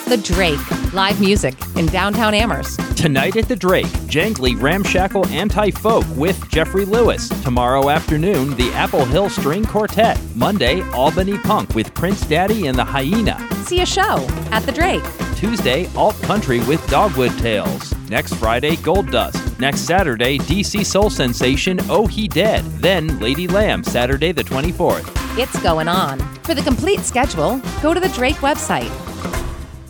The Drake, live music in downtown Amherst. Tonight at the Drake, jangly, ramshackle anti-folk with Jeffrey Lewis. Tomorrow afternoon, the Apple Hill String Quartet. Monday, Albany Punk with Prince Daddy and the Hyena. See a show at the Drake. Tuesday, Alt Country with Dogwood Tales. Next Friday, Gold Dust. Next Saturday, DC Soul Sensation, Oh He Dead. Then Lady Lamb, Saturday the 24th. It's going on. For the complete schedule, go to the Drake website,